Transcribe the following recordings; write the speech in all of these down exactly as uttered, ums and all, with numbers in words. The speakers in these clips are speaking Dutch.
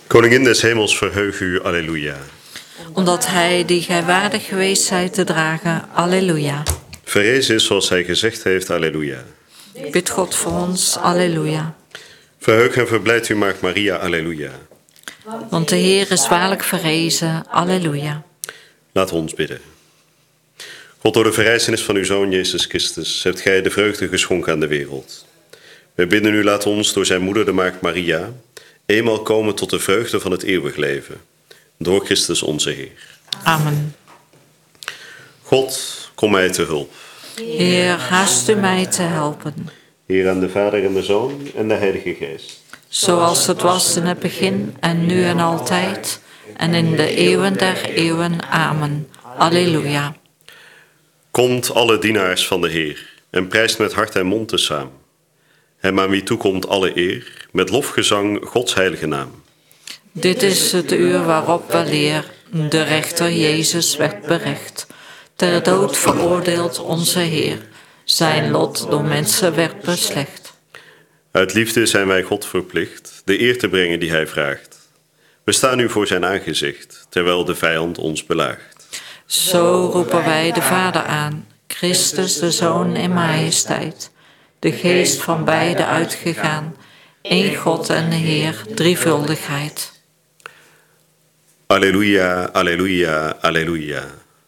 Koningin des hemels, verheug u, alleluia. Omdat hij die gij waardig geweest zijt te dragen, alleluia. Verrezen is zoals hij gezegd heeft, alleluia. Bid God voor ons, alleluia. Verheug en verblijd u, maagd Maria, alleluia. Want de Heer is waarlijk verrezen, alleluia. Laat ons bidden. God, door de verrijzenis van uw Zoon Jezus Christus hebt gij de vreugde geschonken aan de wereld. Wij bidden u, laat ons door zijn moeder, de maagd Maria, eenmaal komen tot de vreugde van het eeuwig leven. Door Christus onze Heer. Amen. God, kom mij te hulp. Heer, haast u mij te helpen. Heer, aan de Vader en de Zoon en de Heilige Geest. Zoals het was in het begin en nu en altijd en in de eeuwen der eeuwen. Amen. Alleluia. Komt alle dienaars van de Heer en prijst met hart en mond tezaam. Hem aan wie toekomt alle eer, met lofgezang Gods heilige naam. Dit is het uur waarop weleer de rechter Jezus werd berecht. Ter dood veroordeeld onze Heer, zijn lot door mensen werd beslecht. Uit liefde zijn wij God verplicht de eer te brengen die hij vraagt. We staan nu voor zijn aangezicht, terwijl de vijand ons belaagt. Zo roepen wij de Vader aan, Christus de Zoon in majesteit. De geest van beide uitgegaan, één God en Heer, drievuldigheid. Alleluia, alleluia, alleluia.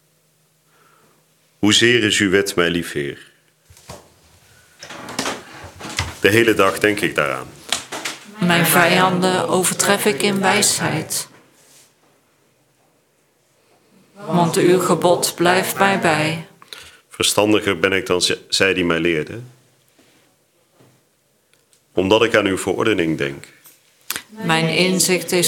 Hoezeer is uw wet mij lief, Heer. De hele dag denk ik daaraan. Mijn vijanden overtref ik in wijsheid. Want uw gebod blijft mij bij. Verstandiger ben ik dan zij die mij leerden, omdat ik aan uw verordening denk. Mijn inzicht is